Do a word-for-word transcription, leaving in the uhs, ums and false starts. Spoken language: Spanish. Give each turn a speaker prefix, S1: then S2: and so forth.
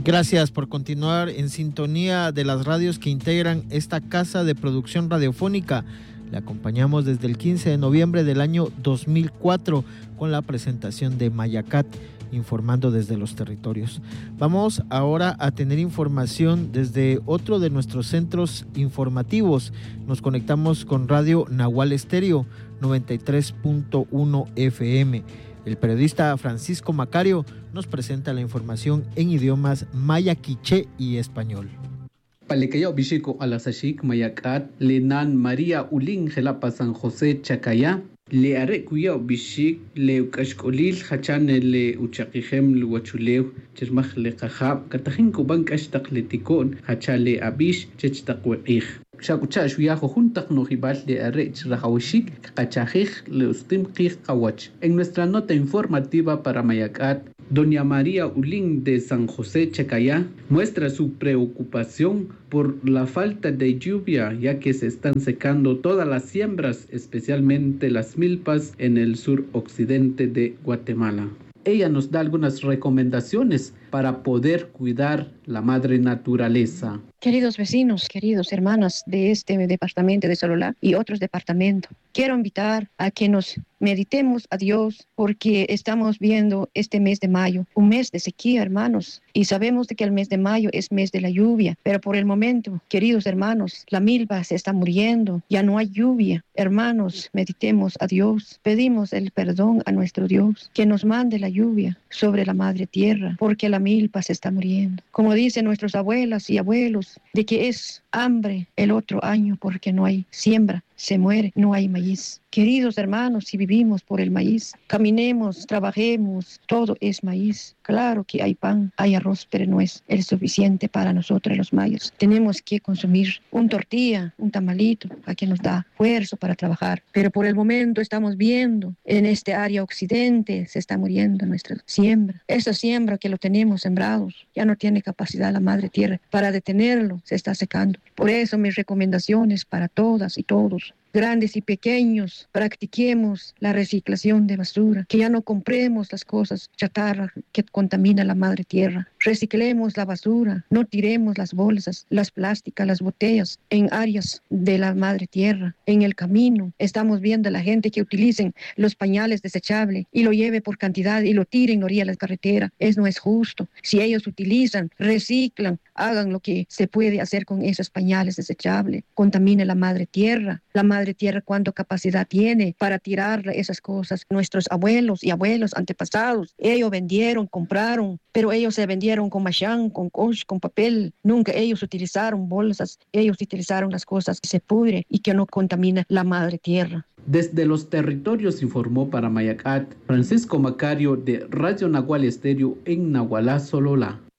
S1: Gracias por continuar en sintonía de las radios que integran esta casa de producción radiofónica. Le acompañamos desde el quince de noviembre del año dos mil cuatro con la presentación de Mayacat, informando desde los territorios. Vamos ahora a tener información desde otro de nuestros centros informativos. Nos conectamos con Radio Nahual Estéreo noventa y tres punto uno F M. El periodista Francisco Macario nos presenta la información en idiomas maya, quiché y español.
S2: Palekaya Bishiko Alasashik Mayakat, Lenan María Ulin Gelapa San José Chacaya, Le Arekuya Bishik, Le Ukashkolil, Hachane Le Uchakihem Luachuleu, Chermach Le Kahab, Katahinku Bankashtak Letikon, Hachale Abish, Chechtakwich. Shakucha Shuyajo Juntak Nojibal de Arech Rahawishik, Kachajij Le Ustim Kij Kawach. En nuestra nota informativa para Mayakat, Doña María Ulín de San José Chacayá muestra su preocupación por la falta de lluvia, ya que se están secando todas las siembras, especialmente las milpas en el suroccidente de Guatemala. Ella nos da algunas recomendaciones para poder cuidar la madre naturaleza.
S3: Queridos vecinos, queridos hermanos de este departamento de Sololá y otros departamentos, quiero invitar a que nos meditemos a Dios, porque estamos viendo este mes de mayo, un mes de sequía, hermanos, y sabemos de que el mes de mayo es mes de la lluvia, pero por el momento, queridos hermanos, la milpa se está muriendo, ya no hay lluvia. Hermanos, meditemos a Dios, pedimos el perdón a nuestro Dios, que nos mande la lluvia sobre la madre tierra, porque la milpa se está muriendo. Como dicen nuestros abuelas y abuelos, de que es hambre el otro año porque no hay siembra, se muere, no hay maíz. Queridos hermanos, si vivimos por el maíz, caminemos, trabajemos, todo es maíz. Claro que hay pan, hay arroz, pero no es el suficiente para nosotros los mayos. Tenemos que consumir un tortilla, un tamalito, a que nos da fuerza para trabajar. Pero por el momento estamos viendo en este área occidente se está muriendo nuestra siembra. Esa siembra que lo tenemos sembrados ya no tiene capacidad la madre tierra para detenerlo, se está secando. Por eso mis recomendaciones para todas y todos, grandes y pequeños, practiquemos la reciclación de basura, que ya no compremos las cosas chatarra que contamina la madre tierra. Reciclemos la basura, no tiremos las bolsas, las plásticas, las botellas en áreas de la madre tierra. En el camino estamos viendo a la gente que utilicen los pañales desechables y lo lleve por cantidad y lo tiren en la orilla de la carretera. Eso no es justo. Si ellos utilizan, reciclan, hagan lo que se puede hacer con esos pañales desechables. Contamine la madre tierra. La madre tierra, ¿cuánta capacidad tiene para tirar esas cosas? Nuestros abuelos y abuelos antepasados, ellos vendieron, compraron, pero ellos se vendieron con machán, con coche, con papel. Nunca ellos utilizaron bolsas, ellos utilizaron las cosas que se pudre y que no contamina la madre tierra.
S2: Desde los territorios informó para Mayacat Francisco Macario de Radio Nahual Estéreo en Nahualá, Sololá.